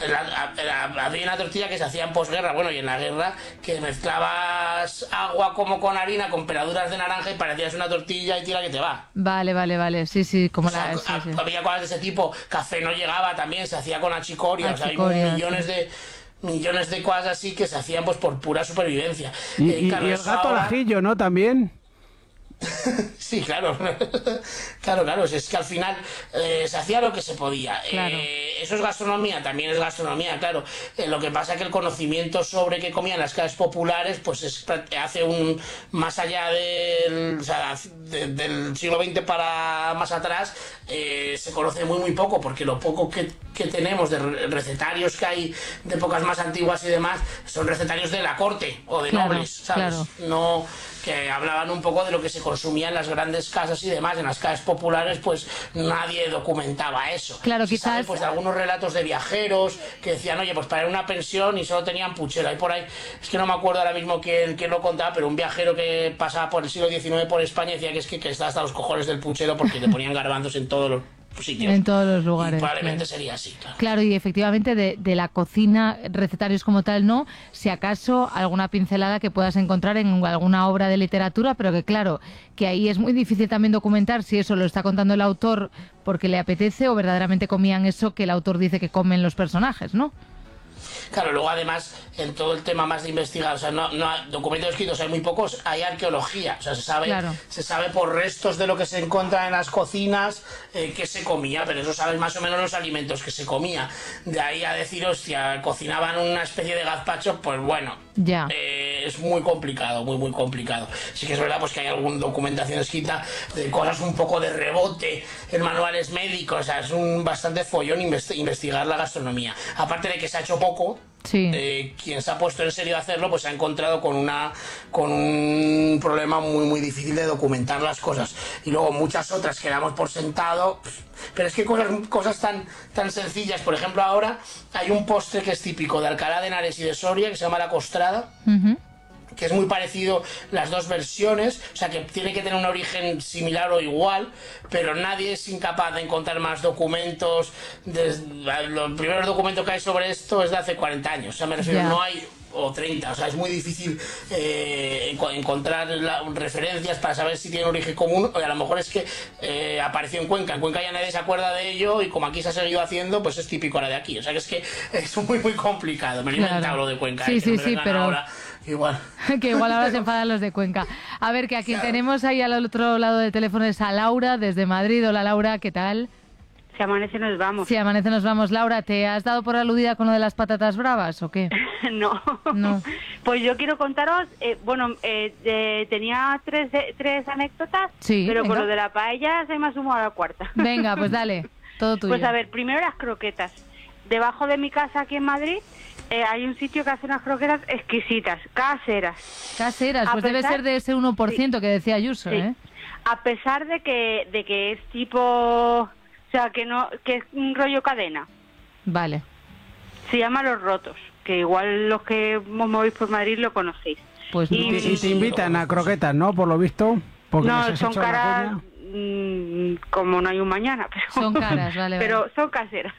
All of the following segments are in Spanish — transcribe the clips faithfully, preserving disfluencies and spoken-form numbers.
la, la, había una tortilla que se hacía en posguerra, bueno, y en la guerra, que mezclabas agua como con harina, con peladuras de naranja y parecías una tortilla y tira que te va. Vale, vale, vale, sí, sí, como o sea, la... Sí, sí. Había cosas de ese tipo, café no llegaba también, se hacía con achicoria, achicoria o sea, hay millones sí. de... millones de cosas así que se hacían pues por pura supervivencia. Y, eh, y, claro, y el gato ahora... al ajillo, ¿no? También. Sí, claro, claro, claro, es que al final eh, se hacía lo que se podía. Claro. Eh, eso es gastronomía, también es gastronomía, claro. Eh, lo que pasa es que el conocimiento sobre qué comían las clases populares, pues es, hace un más allá del, o sea, de, del siglo veinte para más atrás, eh, se conoce muy muy poco, porque lo poco que, que tenemos de recetarios que hay de épocas más antiguas y demás son recetarios de la corte o de claro, nobles, ¿sabes? Claro. No, que hablaban un poco de lo que se consumía en las grandes casas y demás. En las casas populares pues nadie documentaba eso. Claro, se quizás sabe, pues de algunos relatos de viajeros que decían, oye, pues para ir a una pensión y solo tenían puchero. Hay por ahí, es que no me acuerdo ahora mismo quién, quién lo contaba, pero un viajero que pasaba por el siglo diecinueve por España decía que es que, que estaba hasta los cojones del puchero porque le ponían garbanzos en todos los sitios. En todos los lugares. Y probablemente claro. sería así, claro. Claro, y efectivamente de, de la cocina, recetarios como tal, no, si acaso alguna pincelada que puedas encontrar en alguna obra de literatura, pero que claro, que ahí es muy difícil también documentar si eso lo está contando el autor porque le apetece o verdaderamente comían eso que el autor dice que comen los personajes, ¿no? Claro, luego además en todo el tema más de investigar, o sea, no, no documentos escritos hay muy pocos, hay arqueología, o sea, se sabe, claro. se sabe por restos de lo que se encuentra en las cocinas eh, que se comía, pero eso sabes más o menos los alimentos que se comía. De ahí a decir, hostia, cocinaban una especie de gazpacho, pues bueno, ya. Eh, es muy complicado, muy muy complicado. Sí que es verdad pues que hay alguna documentación escrita de cosas un poco de rebote en manuales médicos, o sea, es un bastante follón investi- investigar la gastronomía. Aparte de que se ha hecho poco. Sí. Eh, quien se ha puesto en serio a hacerlo pues se ha encontrado con una con un problema muy muy difícil de documentar las cosas y luego muchas otras que damos por sentado, pero es que cosas cosas tan tan sencillas, por ejemplo ahora hay un postre que es típico de Alcalá de Henares y de Soria que se llama la costrada. Uh-huh. Que es muy parecido las dos versiones, o sea que tiene que tener un origen similar o igual, pero nadie es incapaz de encontrar más documentos. Desde, los primeros documentos que hay sobre esto es de hace cuarenta años, o sea me refiero, yeah. no hay, o treinta, o sea es muy difícil eh, encontrar la, referencias para saber si tiene origen común, o a lo mejor es que eh, apareció en Cuenca, en Cuenca ya nadie se acuerda de ello y como aquí se ha seguido haciendo, pues es típico ahora de aquí, o sea que es que es muy muy complicado, me lo he claro. inventado lo de Cuenca. Sí, eh, sí, sí, pero... Ahora. Igual. Que igual ahora se enfadan los de Cuenca. A ver, que aquí claro. tenemos ahí al otro lado del teléfono es a Laura, desde Madrid. Hola, Laura, ¿qué tal? Si amanece nos vamos. Si amanece nos vamos. Laura, ¿te has dado por aludida con lo de las patatas bravas o qué? no. no. Pues yo quiero contaros, eh, bueno, eh, eh, tenía tres, eh, tres anécdotas, sí, pero venga. con lo de la paella se me ha sumado a la cuarta. Venga, pues dale, todo tuyo. Pues a ver, primero las croquetas. Debajo de mi casa aquí en Madrid Eh, hay un sitio que hace unas croquetas exquisitas, caseras. Caseras, pues pesar, debe ser de ese uno por ciento sí, que decía Ayuso, sí. ¿eh? A pesar de que de que es tipo, o sea, que no que es un rollo cadena. Vale. Se llama Los Rotos, que igual los que os movéis por Madrid lo conocéis. Pues y, no. y, y te invitan a croquetas, ¿no? Por lo visto. Porque no, son caras mmm, como no hay un mañana. Pero, son caras, vale. Pero vale. son caseras.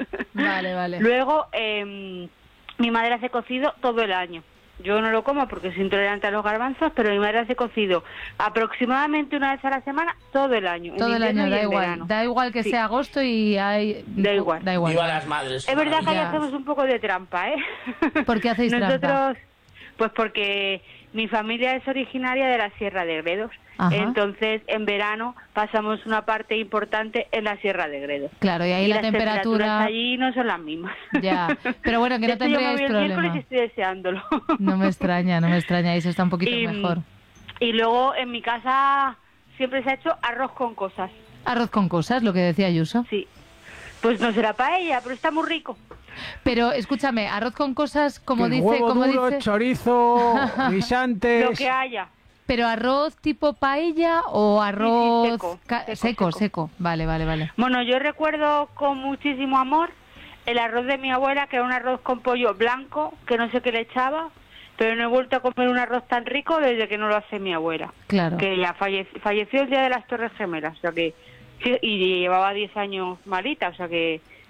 Vale, vale. Luego, eh, mi madre hace cocido todo el año. Yo no lo como porque soy intolerante a los garbanzos, pero mi madre hace cocido aproximadamente una vez a la semana todo el año. Todo el año, da igual. Verano. Da igual que sí. sea agosto y hay... Da igual. Da igual. Viva las madres. Es verdad que ahí hacemos un poco de trampa, ¿eh? ¿Por qué hacéis Nosotros, trampa? Pues porque mi familia es originaria de la Sierra de Gredos. Ajá. Entonces, en verano pasamos una parte importante en la Sierra de Gredos. Claro, y ahí y la las temperatura... temperaturas allí no son las mismas. Ya, pero bueno, que no tendríais yo me voy problema. El miércoles y estoy deseándolo. No me extraña, no me extraña, eso está un poquito y, mejor. Y luego en mi casa siempre se ha hecho arroz con cosas. Arroz con cosas, lo que decía Ayuso. Sí. Pues no será paella, pero está muy rico. Pero escúchame, arroz con cosas, como que dice... Huevo como duro, dice... chorizo, guisantes... Lo que haya. ¿Pero arroz tipo paella o arroz sí, sí, seco, ca- seco, seco, seco? Seco, vale, vale, vale. Bueno, yo recuerdo con muchísimo amor el arroz de mi abuela, que era un arroz con pollo blanco, que no sé qué le echaba, pero no he vuelto a comer un arroz tan rico desde que no lo hace mi abuela. Claro. Que ya falle- falleció el día de las Torres Gemelas, o sea que... Sí, y llevaba diez años malita, o sea que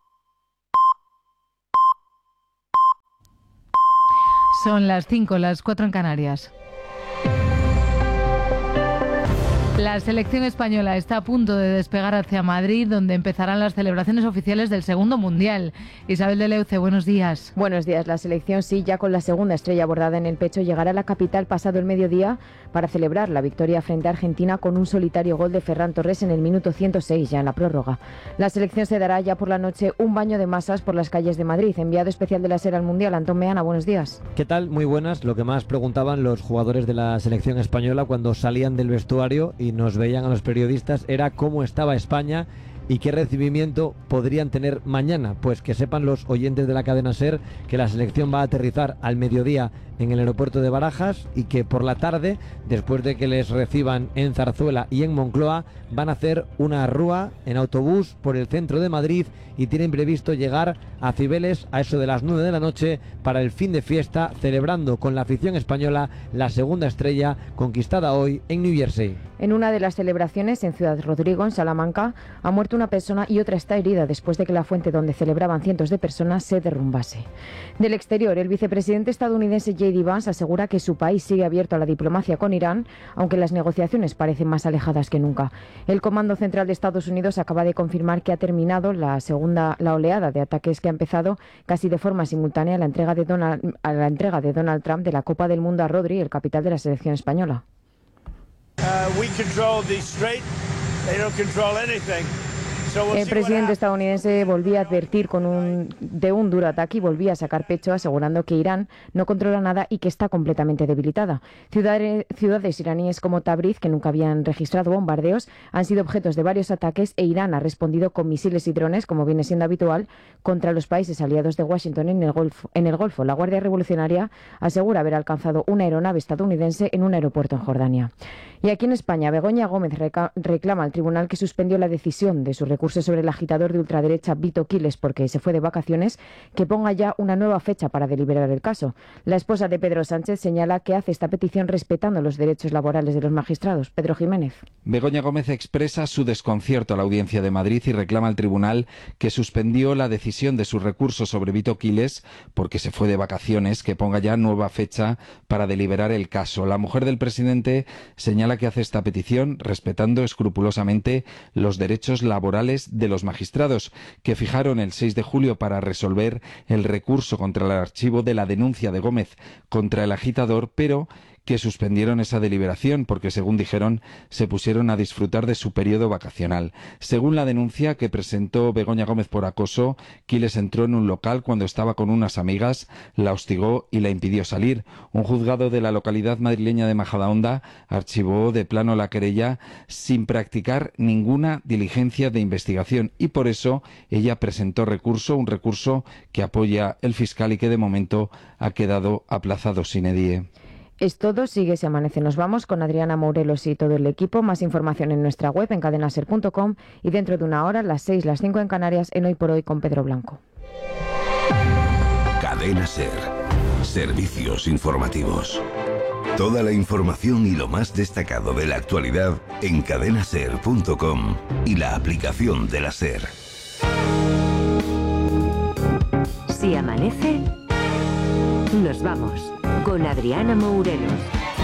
Son las cinco, las cuatro en Canarias. La selección española está a punto de despegar hacia Madrid, donde empezarán las celebraciones oficiales del segundo Mundial. Isabel de Leuce, buenos días. Buenos días. La selección, sí, ya con la segunda estrella bordada en el pecho, llegará a la capital pasado el mediodía para celebrar la victoria frente a Argentina con un solitario gol de Ferran Torres en el minuto ciento seis, ya en la prórroga. La selección se dará ya por la noche un baño de masas por las calles de Madrid. Enviado especial de la SER al Mundial, Antón Meana, buenos días. ¿Qué tal? Muy buenas. Lo que más preguntaban los jugadores de la selección española cuando salían del vestuario y nos veían a los periodistas era cómo estaba España y qué recibimiento podrían tener mañana. Pues que sepan los oyentes de la cadena SER que la selección va a aterrizar al mediodía en el aeropuerto de Barajas y que por la tarde, después de que les reciban en Zarzuela y en Moncloa, van a hacer una rúa en autobús por el centro de Madrid y tienen previsto llegar a Cibeles a eso de las nueve de la noche para el fin de fiesta, celebrando con la afición española la segunda estrella conquistada hoy en New Jersey. En una de las celebraciones en Ciudad Rodrigo, en Salamanca, ha muerto una persona y otra está herida después de que la fuente donde celebraban cientos de personas se derrumbase. Del exterior, el vicepresidente estadounidense J D Vance asegura que su país sigue abierto a la diplomacia con Irán, aunque las negociaciones parecen más alejadas que nunca. El Comando Central de Estados Unidos acaba de confirmar que ha terminado la segunda la oleada de ataques que ha empezado casi de forma simultánea a la entrega de Donald, a la entrega de Donald Trump de la Copa del Mundo a Rodri, el capitán de la selección española. Uh, we control the strait. They don't control anything. El presidente estadounidense volvía a advertir con un, de un duro ataque y volvía a sacar pecho asegurando que Irán no controla nada y que está completamente debilitada. Ciudades, ciudades iraníes como Tabriz, que nunca habían registrado bombardeos, han sido objetos de varios ataques e Irán ha respondido con misiles y drones, como viene siendo habitual, contra los países aliados de Washington en el Golfo. En el Golfo, la Guardia Revolucionaria asegura haber alcanzado una aeronave estadounidense en un aeropuerto en Jordania. Y aquí en España, Begoña Gómez reca- reclama al tribunal que suspendió la decisión de su recurso sobre el agitador de ultraderecha Vito Quiles porque se fue de vacaciones, que ponga ya una nueva fecha para deliberar el caso. La esposa de Pedro Sánchez señala que hace esta petición respetando los derechos laborales de los magistrados. Pedro Jiménez. Begoña Gómez expresa su desconcierto a la Audiencia de Madrid y reclama al tribunal que suspendió la decisión de su recurso sobre Vito Quiles porque se fue de vacaciones, que ponga ya nueva fecha para deliberar el caso. La mujer del presidente señala que hace esta petición respetando escrupulosamente los derechos laborales de los magistrados, que fijaron el seis de julio para resolver el recurso contra el archivo de la denuncia de Gómez contra el agitador, pero que suspendieron esa deliberación porque, según dijeron, se pusieron a disfrutar de su periodo vacacional. Según la denuncia que presentó Begoña Gómez por acoso, Quiles entró en un local cuando estaba con unas amigas, la hostigó y la impidió salir. Un juzgado de la localidad madrileña de Majadahonda archivó de plano la querella sin practicar ninguna diligencia de investigación y por eso ella presentó recurso, un recurso que apoya el fiscal y que de momento ha quedado aplazado sine die. Es todo, sigue Se Amanece. Nos vamos con Adriana Morelos y todo el equipo. Más información en nuestra web, en cadenaser punto com, y dentro de una hora, las seis, las cinco en Canarias, en Hoy por Hoy con Pedro Blanco. Cadena SER. Servicios informativos. Toda la información y lo más destacado de la actualidad en cadenaser punto com y la aplicación de la SER. Si amanece, nos vamos con Adriana Morelos.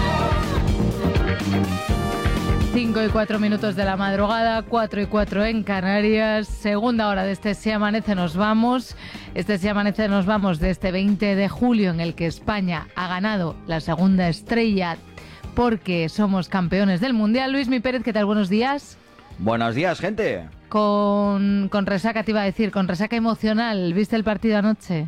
cinco y cuatro minutos de la madrugada, cuatro y cuatro en Canarias. Segunda hora de este Si Amanece Nos Vamos. Este Si Amanece Nos Vamos de este veinte de julio, en el que España ha ganado la segunda estrella porque somos campeones del Mundial. Luismi Pérez, ¿qué tal? Buenos días. Buenos días, gente. Con, con resaca, te iba a decir, con resaca emocional. ¿Viste el partido anoche?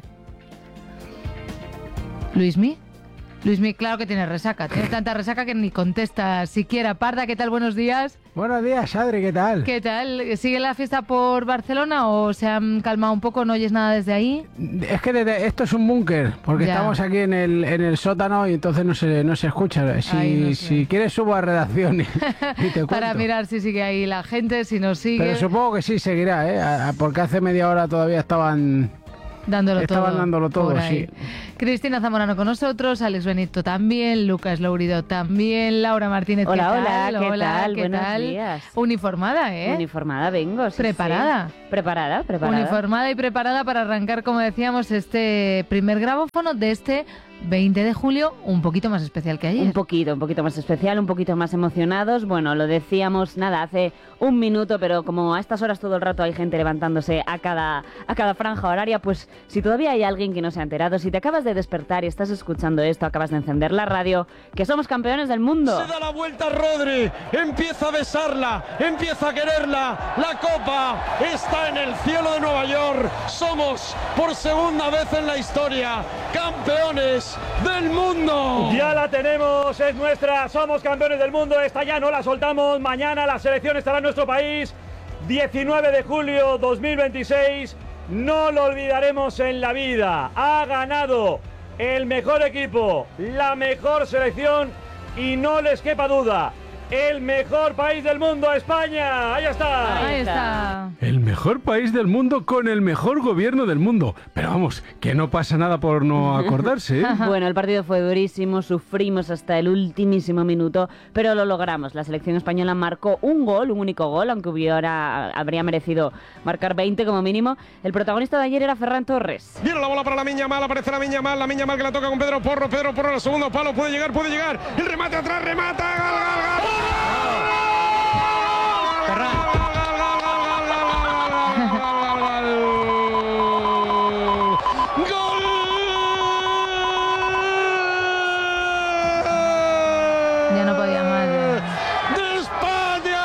¿Luismi? Luismi, claro que tiene resaca. Tiene tanta resaca que ni contesta siquiera. Parda, ¿qué tal? Buenos días. Buenos días, Adri, ¿qué tal? ¿Qué tal? ¿Sigue la fiesta por Barcelona o se han calmado un poco? ¿No oyes nada desde ahí? Es que desde, esto es un búnker, porque ya. Estamos aquí en el, en el sótano y entonces no se, no se escucha. Si, Ay, no sé. si quieres subo a redacción y, y te cuento. Para mirar si sigue ahí la gente, si no sigue. Pero supongo que sí seguirá, ¿eh? A, porque hace media hora todavía estaban... Dándolo Estaban todo, dándolo todo, sí. Cristina Zamorano con nosotros, Alex Benito también, Lucas Lourido también, Laura Martínez, hola, ¿qué tal? Hola, ¿qué hola, tal? ¿qué Buenos tal? días. Uniformada, ¿eh? Uniformada vengo, sí, ¿Preparada? Sí. Preparada, preparada. Uniformada y preparada para arrancar, como decíamos, este primer grabófono de este veinte de julio, un poquito más especial que ayer. Un poquito, un poquito más especial, un poquito más emocionados. Bueno, lo decíamos, nada, hace un minuto, pero como a estas horas todo el rato hay gente levantándose a cada, a cada franja horaria, pues si todavía hay alguien que no se ha enterado, si te acabas de despertar y estás escuchando esto, acabas de encender la radio, que somos campeones del mundo. Se da la vuelta Rodri, empieza a besarla, empieza a quererla, la copa está en el cielo de Nueva York, somos por segunda vez en la historia campeones del mundo. Ya la tenemos, es nuestra, somos campeones del mundo, esta ya no la soltamos, mañana la selección estará en nuestro país, diecinueve de julio dos mil veintiséis, no lo olvidaremos en la vida, ha ganado el mejor equipo, la mejor selección y no les quepa duda, el mejor país del mundo, España. Ahí está. Ahí está. El mejor país del mundo con el mejor gobierno del mundo. Pero vamos, que no pasa nada por no acordarse, ¿eh? Bueno, el partido fue durísimo, sufrimos hasta el ultimísimo minuto, pero lo logramos. La selección española marcó un gol, un único gol, aunque hubiera, habría merecido marcar veinte como mínimo. El protagonista de ayer era Ferran Torres. Viene la bola para la Miña Mal, aparece la Miña Mal, la Miña Mal que la toca con Pedro Porro, Pedro Porro en el segundo palo, puede llegar, puede llegar, el remate atrás, remata, gol, gol, gol. Ya no podía más. ¡De España!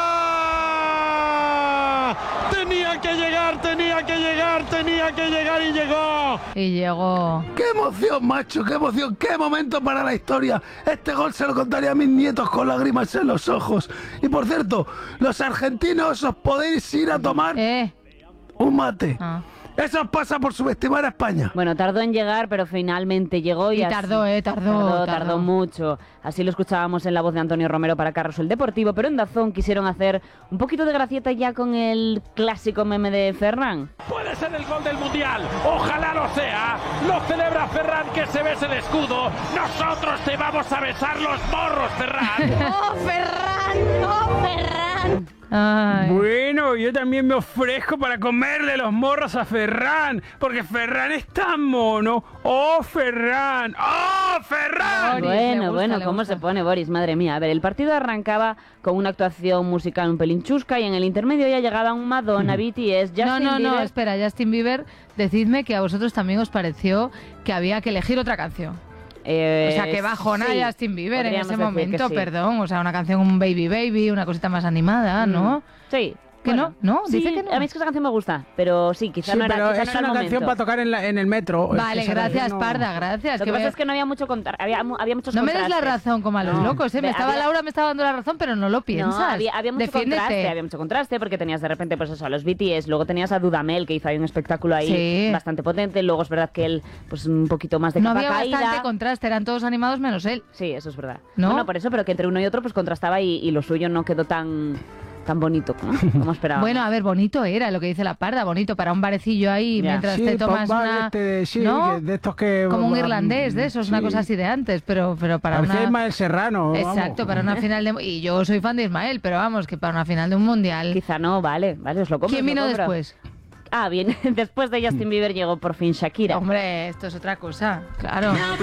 Tenía que llegar, tenía que llegar, tenía que llegar y llegó. Y llegó. ¡Qué emoción, macho! ¡Qué emoción! ¡Qué momento para la historia! Este gol se lo contaría a mis nietos con lágrimas en los ojos. Y por cierto, los argentinos os podéis ir a tomar eh. un mate. Ah. Eso os pasa por subestimar a España. Bueno, tardó en llegar, pero finalmente llegó y, y así, tardó, eh, tardó, tardó, tardó. tardó mucho. Así lo escuchábamos en la voz de Antonio Romero para Carros el Deportivo, pero en Dazón quisieron hacer un poquito de gracieta ya con el clásico meme de Ferran. Puede ser el gol del Mundial, ojalá lo sea. Lo celebra Ferran, que se bese el escudo. Nosotros te vamos a besar los morros, Ferran. ¡Oh, Ferran! ¡Oh, Ferran! Ay. Bueno, yo también me ofrezco para comerle los morros a Ferran, porque Ferran es tan mono. ¡Oh, Ferran! ¡Oh, Ferran! Boris, bueno, gusta, bueno, ¿cómo gusta. se pone Boris? Madre mía. A ver, el partido arrancaba con una actuación musical un pelín chusca y en el intermedio ya llegaban Madonna, B T S, Justin No, no, Bieber. no, espera, Justin Bieber, decidme que a vosotros también os pareció que había que elegir otra canción. Eh, o sea, que bajona sí, Justin Bieber en ese momento, sí. perdón. O sea, una canción, un Baby Baby, una cosita más animada, ¿no? Mm, sí. ¿Que bueno, no? ¿No? Sí, Dice que no. A mí es que esa canción me gusta, pero sí, quizá sí, no era, pero quizá es no era una el canción momento. para tocar en, la, en el metro. Vale, Esa gracias, no... Parda, gracias. Lo que, que pasa es que no había mucho contra... había, había muchos No me des contrastes. la razón como a los no. locos, ¿eh? Me estaba había... Laura me estaba dando la razón, pero no lo piensas. No, había, había mucho Defiéndete. contraste, había mucho contraste porque tenías de repente pues eso, a los B T S, luego tenías a Dudamel que hizo ahí un espectáculo ahí sí. bastante potente, luego es verdad que él pues un poquito más de no capa había caída. bastante contraste, eran todos animados menos él. Sí, eso es verdad. ¿No? Bueno, por eso, pero que entre uno y otro pues contrastaba y, y lo suyo no quedó tan tan bonito, ¿no? Como esperaba. Bueno, a ver, bonito era lo que dice la Parda, bonito para un barecillo ahí Ya. mientras Sí, te tomas pues, una... este de, sí, ¿no? que- de estos que... Como un um, irlandés de esos, sí. una cosa así de antes, pero, pero para Parecía una... Ismael Serrano. vamos. Exacto, para una final de... Y yo soy fan de Ismael, pero vamos, que para una final de un mundial... Quizá no, vale, vale, os lo compro. ¿Quién os lo vino compro. después? Ah, bien, después de Justin Bieber llegó por fin Shakira. Hombre, esto es otra cosa, claro.